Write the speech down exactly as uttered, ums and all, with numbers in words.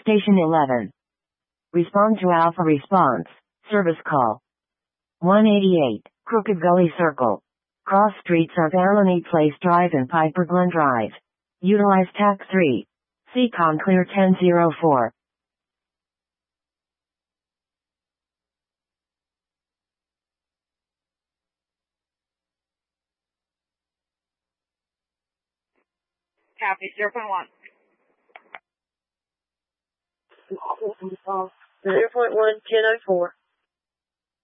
Station eleven. Respond to Alpha response. Service call. one eighty-eight, Crooked Gully Circle. Cross streets are Barony Place Drive and Piper Glen Drive. Utilize T A C three. C COM clear ten oh four. Copy, zero point one. zero point one, ten oh four.